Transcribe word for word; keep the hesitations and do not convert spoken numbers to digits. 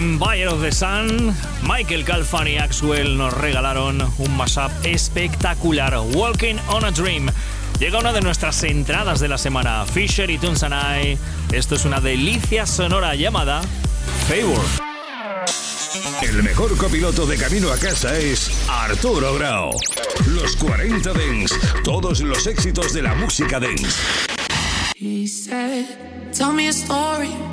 Empire of the Sun, Michael Calfan y Axwell nos regalaron un mashup espectacular, Walking on a Dream. Llega una de nuestras entradas de la semana, Fisher y Tunes and I. Esto es una delicia sonora llamada Favor. El mejor copiloto de camino a casa es Arturo Grau. Los cuarenta Dance, todos los éxitos de la música dance. He said, tell me a story.